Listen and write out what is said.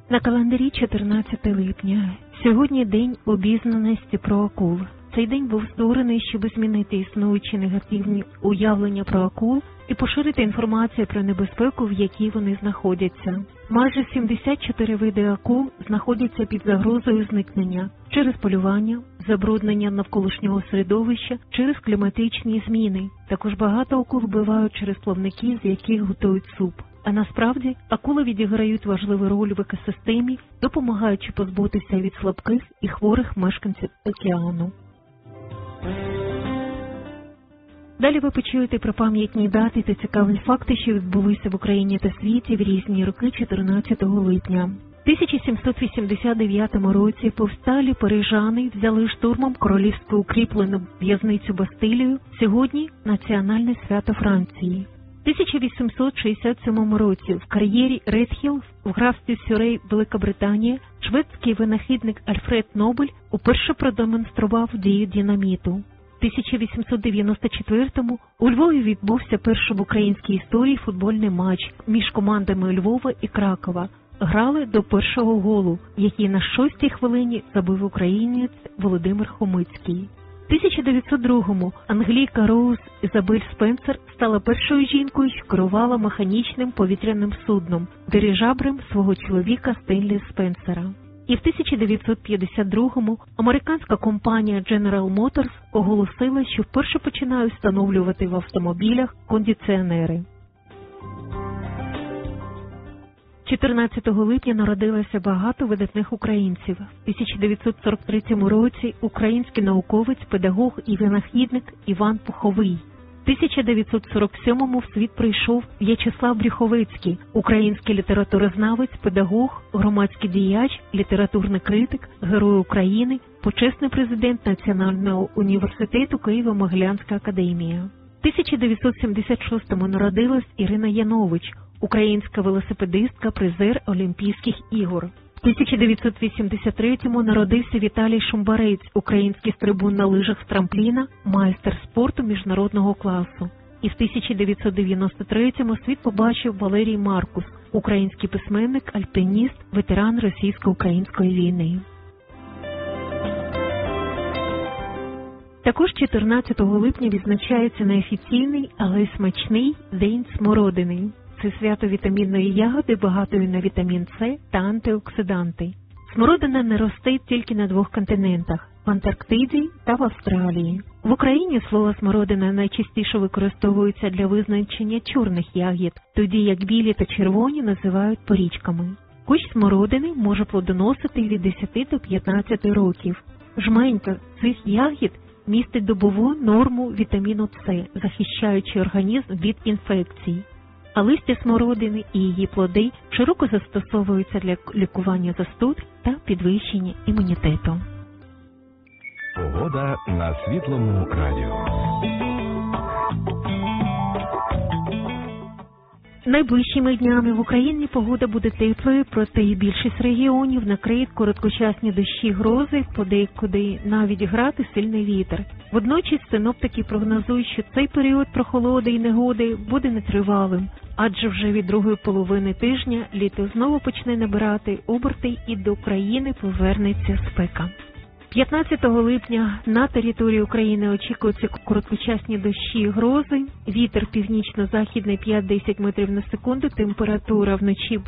На календарі 14 липня. Сьогодні день обізнаності про акул. Цей день був створений, щоб змінити існуючі негативні уявлення про акул і поширити інформацію про небезпеку, в якій вони знаходяться. Майже 74 види акул знаходяться під загрозою зникнення через полювання, забруднення навколишнього середовища, через кліматичні зміни. Також багато акул вбивають через плавники, з яких готують суп. А насправді, акули відіграють важливу роль в екосистемі, допомагаючи позбутися від слабких і хворих мешканців океану. Далі ви почуєте про пам'ятні дати та цікаві факти, що відбулися в Україні та світі в різні роки 14 липня. В 1789 році повсталі парижани взяли штурмом королівську укріплену в'язницю Бастилію, сьогодні національне свято Франції. В 1867 році в кар'єрі Редхіл в графстві Сюрей, Велика Британія, шведський винахідник Альфред Нобель уперше продемонстрував дію динаміту. В 1894-му у Львові відбувся перший в українській історії футбольний матч між командами Львова і Кракова. Грали до першого голу, який на 6-й хвилині забив українець Володимир Хомицький. В 1902-му англійка Роуз Ізабель Спенсер стала першою жінкою, що керувала механічним повітряним судном, дирижаблем свого чоловіка Стенлі Спенсера. І в 1952-му американська компанія General Motors оголосила, що вперше починає встановлювати в автомобілях кондиціонери. 14 липня народилося багато видатних українців. В 1943 році український науковець, педагог і винахідник Іван Пуховий. В 1947-му в світ прийшов В'ячеслав Брюховецький, український літературознавець, педагог, громадський діяч, літературний критик, Герой України, почесний президент Національного університету Києво-Могилянська академія. В 1976-му народилась Ірина Янович, українська велосипедистка, призер Олімпійських ігор. В 1983-му народився Віталій Шумбарець, український стрибун на лижах з трампліна, майстер спорту міжнародного класу. І в 1993-му світ побачив Валерій Маркус, український письменник, альпініст, ветеран російсько-української війни. Також 14 липня відзначається неофіційний, але й смачний День смородини. Це свято вітамінної ягоди, багатої на вітамін С та антиоксиданти. Смородина не росте тільки на двох континентах – в Антарктиді та в Австралії. В Україні слово смородина найчастіше використовується для визначення чорних ягід, тоді як білі та червоні називають порічками. Кущ смородини може плодоносити від 10 до 15 років. Жменька цих ягід містить добову норму вітаміну С, захищаючи організм від інфекцій. А листя смородини і її плоди широко застосовуються для лікування застуд та підвищення імунітету. Погода на Світлому радіо. Найближчими днями в Україні погода буде теплою, проте і більшість регіонів накриють короткочасні дощі, грози, подекуди навіть град і сильний вітер. Водночас синоптики прогнозують, що цей період прохолоди і негоди буде нетривалим, адже вже від другої половини тижня літо знову почне набирати оберти і до країни повернеться спека. 15 липня на території України очікуються короткочасні дощі і грози, вітер північно-західний 5-10 метрів на секунду, температура вночі